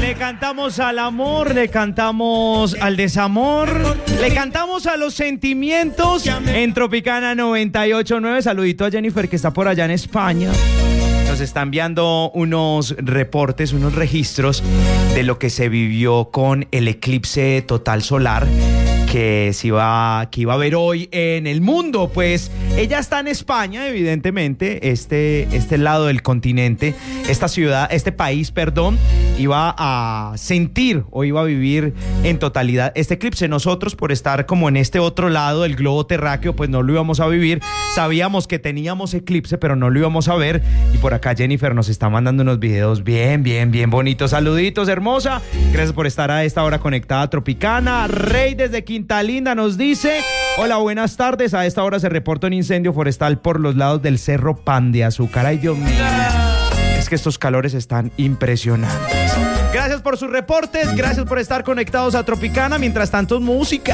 Le cantamos al amor, le cantamos al desamor, le cantamos a los sentimientos en Tropicana 98.9. Saludito a Jennifer, que está por allá en España. Nos está enviando unos reportes, unos registros de lo que se vivió con el eclipse total solar que iba a haber hoy en el mundo. Pues ella está en España, evidentemente, este lado del continente, esta ciudad, este país, perdón, iba a sentir o iba a vivir en totalidad este eclipse. Nosotros, por estar como en este otro lado del globo terráqueo, pues no lo íbamos a vivir. Sabíamos que teníamos eclipse, pero no lo íbamos a ver. Y por acá Jennifer nos está mandando unos videos bien bonitos. Saluditos, hermosa. Gracias por estar a esta hora conectada a Tropicana. Rey desde Quinta Linda nos dice: hola, buenas tardes. A esta hora se reporta un incendio forestal por los lados del Cerro Pan de Azúcar. Ay, Dios mío. Es que estos calores están impresionantes. Gracias por sus reportes. Gracias por estar conectados a Tropicana. Mientras tanto, música.